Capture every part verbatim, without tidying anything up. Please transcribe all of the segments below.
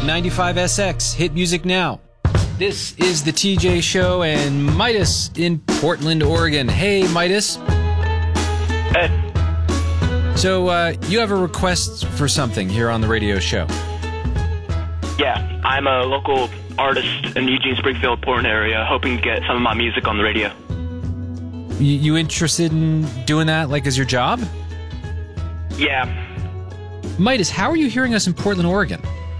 ninety-five S X. Hit music now. This is the T J Show and Midas in Portland, Oregon. Hey, Midas. Hey. So, uh, you have a request for something here on the radio show. Yeah, I'm a local artist in Eugene, Springfield, Portland area, hoping to get some of my music on the radio. You, you interested in doing that, like, as your job? Yeah. Midas, how are you hearing us in Portland, Oregon?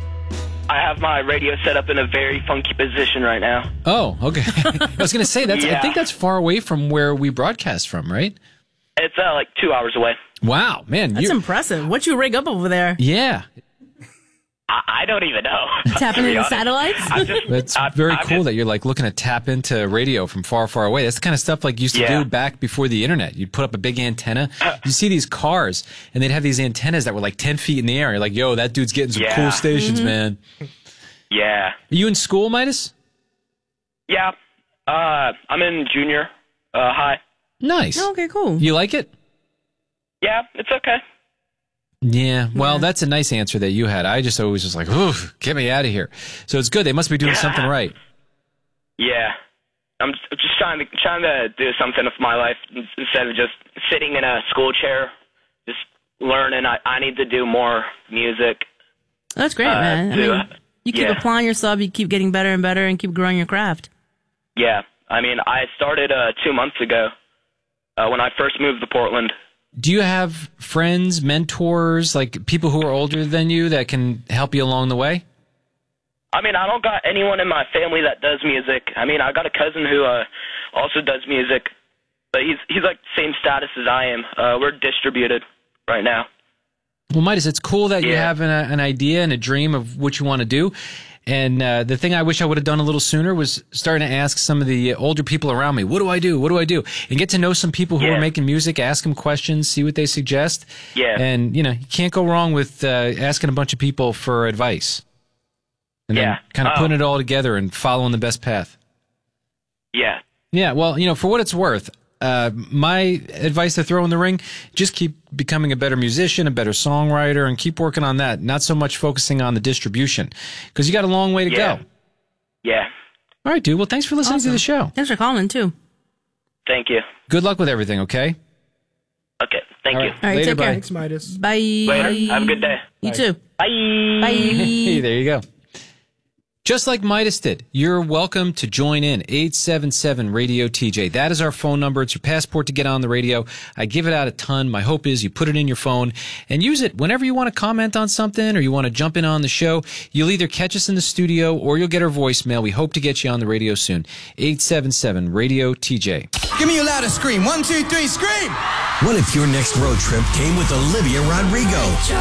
I have my radio set up in a very funky position right now. Oh, okay. I was going to say, that's. Yeah. I think that's far away from where we broadcast from, right? It's uh, like two hours away. Wow, man. That's you, impressive. What you rig up over there? Yeah. I, I don't even know. Tapping into satellites? That's I, very I cool just, that you're like looking to tap into radio from far, far away. That's the kind of stuff like you used to Yeah. do back before the internet. You'd put up a big antenna. You see these cars, and they'd have these antennas that were like ten feet in the air. You're like, yo, that dude's getting some Yeah. cool stations, Mm-hmm. man. Yeah. Are you in school, Midas? Yeah. Uh, I'm in junior uh, high. Nice. Oh, okay, cool. You like it? Yeah, it's okay. Yeah. Well, Yeah. that's a nice answer that you had. I just always was like, ooh, get me out of here. So it's good. They must be doing something right. Yeah. I'm just just trying to trying to do something with my life instead of just sitting in a school chair, just learning. I, I need to do more music. That's great, uh, man. I to, mean, you keep yeah. applying yourself, you keep getting better and better, and keep growing your craft. Yeah. I mean, I started uh, two months ago uh, when I first moved to Portland. Do you have friends, mentors, like people who are older than you that can help you along the way? I mean, I don't got anyone in my family that does music. I mean, I got a cousin who uh, also does music, but he's he's like the same status as I am. Uh, we're distributed right now. Well, Midas, it's cool that you Yeah. have an, an idea and a dream of what you want to do. And uh, the thing I wish I would have done a little sooner was starting to ask some of the older people around me, what do I do? What do I do? And get to know some people who Yeah. are making music, ask them questions, see what they suggest. Yeah. And, you know, you can't go wrong with uh, asking a bunch of people for advice. And Yeah. then kind of Oh. putting it all together and following the best path. Yeah. Yeah, well, you know, for what it's worth, uh, my advice to throw in the ring, just keep becoming a better musician, a better songwriter, and keep working on that. Not so much focusing on the distribution, because you got a long way to Yeah. go. Yeah. All right, dude. Well, thanks for listening to Awesome. the show. Thanks for calling, too. Thank you. Good luck with everything, okay? Okay. Thank All you. right. All right, Later, take care. bye. Thanks, Midas. Bye. Later. Have a good day. You too. Bye. Bye. Hey, there you go. Just like Midas did, you're welcome to join in. eight seven seven radio T J. That is our phone number. It's your passport to get on the radio. I give it out a ton. My hope is you put it in your phone and use it whenever you want to comment on something or you want to jump in on the show. You'll either catch us in the studio or you'll get our voicemail. We hope to get you on the radio soon. eight seven seven radio T J. Give me your loudest scream. One, two, three, scream! What if your next road trip came with Olivia Rodrigo,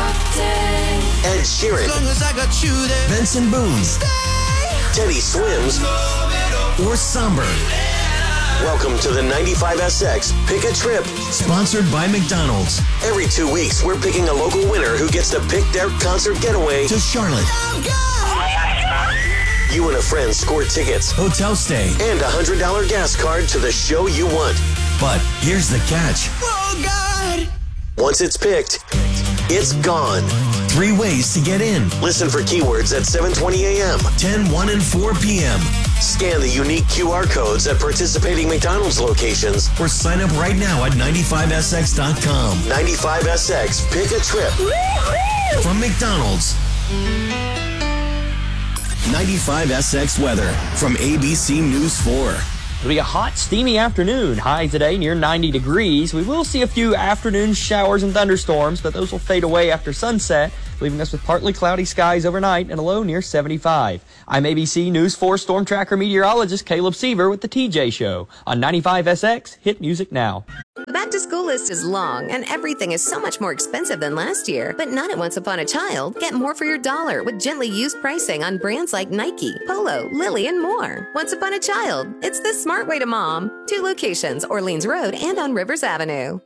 Ed As Sheeran, long as I got you there. Benson Boone, Teddy Swims, or Somber? Welcome to the ninety-five S X Pick a Trip, sponsored by McDonald's. Every two weeks, we're picking a local winner who gets to pick their concert getaway to Charlotte. You and a friend score tickets, hotel stay, and a one hundred dollars gas card to the show you want. But here's the catch. Oh, God! Once it's picked, it's gone. Three ways to get in. Listen for keywords at seven twenty a.m., ten, one, and four p.m. Scan the unique Q R codes at participating McDonald's locations or sign up right now at ninety-five S X dot com. ninety-five S X, pick a trip. From McDonald's. ninety-five S X weather from A B C News four. It'll be a hot, steamy afternoon. High today near ninety degrees. We will see a few afternoon showers and thunderstorms, but those will fade away after sunset, leaving us with partly cloudy skies overnight and a low near seventy-five. I'm A B C News four Storm Tracker meteorologist Caleb Seaver with the T J Show on ninety-five S X. Hit music now. The back to school list is long and everything is so much more expensive than last year, but not at Once Upon a Child. Get more for your dollar with gently used pricing on brands like Nike, Polo, Lily, and more. Once Upon a Child. It's the smart way to mom. Two locations, Orleans Road and on Rivers Avenue.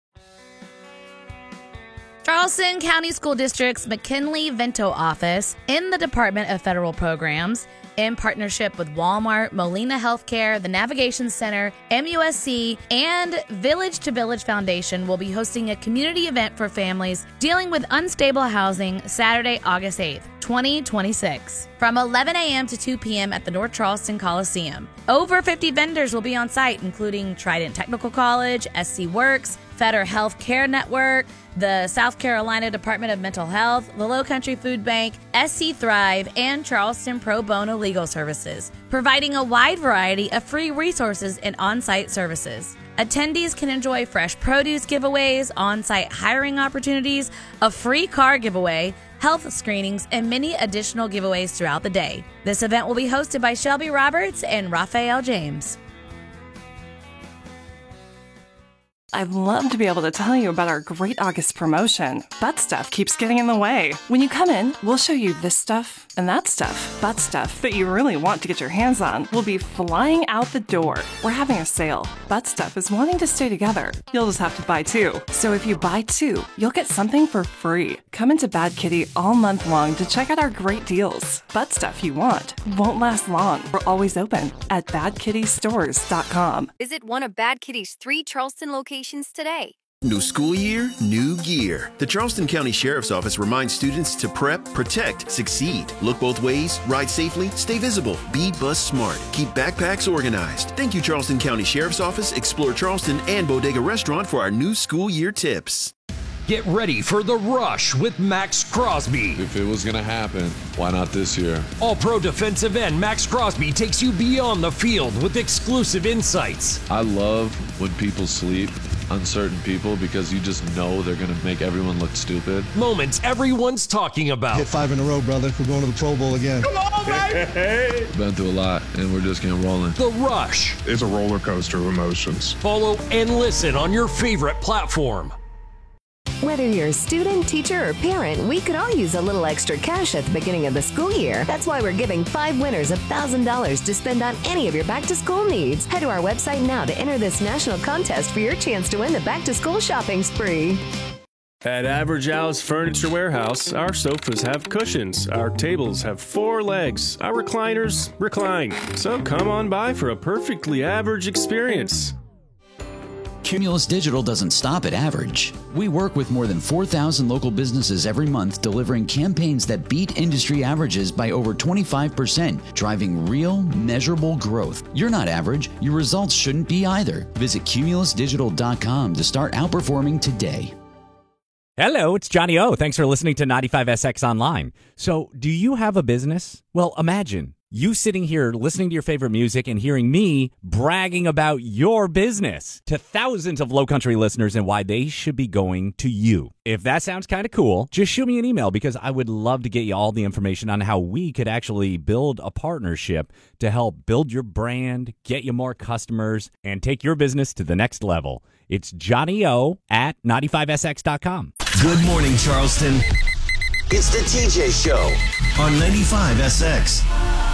Charleston County School District's McKinley-Vento office in the Department of Federal Programs, in partnership with Walmart, Molina Healthcare, the Navigation Center, M U S C, and Village to Village Foundation will be hosting a community event for families dealing with unstable housing Saturday, August eighth, twenty twenty-six from eleven a.m. to two p.m. at the North Charleston Coliseum. Over fifty vendors will be on site, including Trident Technical College, S C Works, Fetter Health Care Network, the South Carolina Department of Mental Health, the Low Country Food Bank, S C Thrive, and Charleston Pro Bono Legal Services, providing a wide variety of free resources and on-site services. Attendees can enjoy fresh produce giveaways, on-site hiring opportunities, a free car giveaway, health screenings, and many additional giveaways throughout the day. This event will be hosted by Shelby Roberts and Raphael James. I'd love to be able to tell you about our great August promotion, but stuff keeps getting in the way. When you come in, we'll show you this stuff and that stuff, but stuff that you really want to get your hands on will be flying out the door. We're having a sale. Butt Stuff is wanting to stay together. You'll just have to buy two. So if you buy two, you'll get something for free. Come into Bad Kitty all month long to check out our great deals. Butt Stuff you want won't last long. We're always open at bad kitty stores dot com. Visit one of Bad Kitty's three Charleston locations today. New school year, new gear. The Charleston County Sheriff's Office reminds students to prep, protect, succeed. Look both ways, ride safely, stay visible, be bus smart, keep backpacks organized. Thank you, Charleston County Sheriff's Office, Explore Charleston, and Bodega Restaurant for our new school year tips. Get ready for the rush with Max Crosby. If it was going to happen, why not this year? All-pro defensive end Max Crosby takes you beyond the field with exclusive insights. I love when people sleep, uncertain people, because you just know they're going to make everyone look stupid. Moments everyone's talking about. Hit five in a row, brother. We're going to the Pro Bowl again. Come on, baby! Been through a lot, and we're just getting rolling. The Rush. It's a roller coaster of emotions. Follow and listen on your favorite platform. Whether you're a student, teacher, or parent, we could all use a little extra cash at the beginning of the school year. That's why we're giving five winners one thousand dollars to spend on any of your back-to-school needs. Head to our website now to enter this national contest for your chance to win the back-to-school shopping spree. At Average Al's Furniture Warehouse, our sofas have cushions, our tables have four legs, our recliners recline. So come on by for a perfectly average experience. Cumulus Digital doesn't stop at average. We work with more than four thousand local businesses every month, delivering campaigns that beat industry averages by over twenty-five percent, driving real, measurable growth. You're not average. Your results shouldn't be either. Visit cumulus digital dot com to start outperforming today. Hello, it's Johnny O. Thanks for listening to ninety-five S X Online. So, do you have a business? Well, imagine you sitting here listening to your favorite music and hearing me bragging about your business to thousands of Low Country listeners and why they should be going to you. If that sounds kind of cool, just shoot me an email because I would love to get you all the information on how we could actually build a partnership to help build your brand, get you more customers, and take your business to the next level. It's Johnny O at ninety-five S X dot com. Good morning, Charleston. It's the T J Show on ninety-five S X.